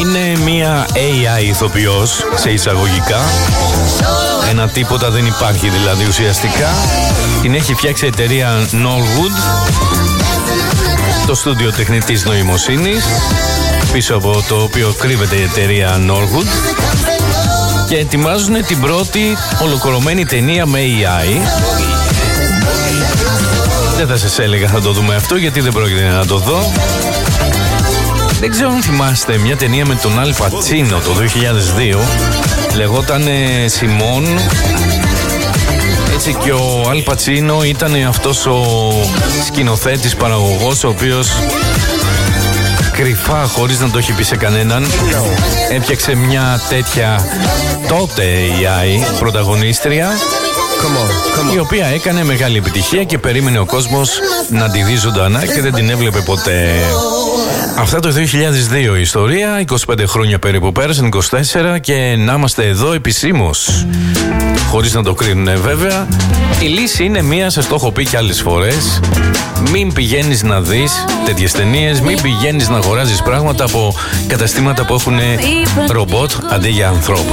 Είναι μια AI ηθοποιός, σε εισαγωγικά. Ένα τίποτα δεν υπάρχει δηλαδή ουσιαστικά. Την έχει φτιάξει η εταιρεία Norwood, το στούντιο τεχνητής νοημοσύνης, πίσω από το οποίο κρύβεται η εταιρεία Norwood, και ετοιμάζουν την πρώτη ολοκληρωμένη ταινία με AI. Δεν θα σας έλεγα θα το δούμε αυτό, γιατί δεν πρόκειται να το δω. Δεν ξέρω αν θυμάστε μια ταινία με τον Αλ Πατσίνο το 2002. Λεγότανε Σιμών. Έτσι, και ο Αλ Πατσίνο ήταν αυτός ο σκηνοθέτης παραγωγός, ο οποίος κρυφά, χωρίς να το έχει πει σε κανέναν, έπιαξε μια τέτοια τότε AI πρωταγωνίστρια, η οποία έκανε μεγάλη επιτυχία και περίμενε ο κόσμος να τη δει ζωντανά και δεν την έβλεπε ποτέ. Αυτά το 2002 η ιστορία, 25 χρόνια περίπου πέρασαν, 24, και να είμαστε εδώ επισήμως, χωρίς να το κρίνουν βέβαια. Η λύση είναι μία, σας το έχω πει και άλλες φορές: μην πηγαίνεις να δεις τέτοιες ταινίες, μην πηγαίνεις να αγοράζεις πράγματα από καταστήματα που έχουν ρομπότ αντί για ανθρώπους.